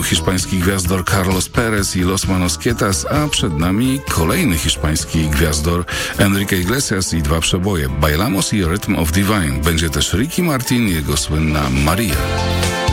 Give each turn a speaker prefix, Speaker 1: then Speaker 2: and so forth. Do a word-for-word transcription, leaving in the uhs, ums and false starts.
Speaker 1: hiszpański gwiazdor Carlos Perez i Los Manosquietas, a przed nami kolejny hiszpański gwiazdor Enrique Iglesias i dwa przeboje Bailamos i Rhythm of Divine. Będzie też Ricky Martin i jego słynna Maria.